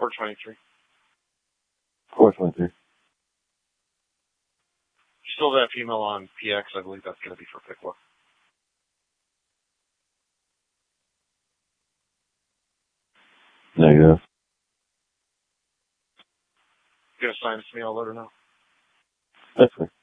Or 23. 423. Still that female on PX, I believe that's going to be for Pickla. Negative. You going to sign it to me? I'll let her know. That's fine.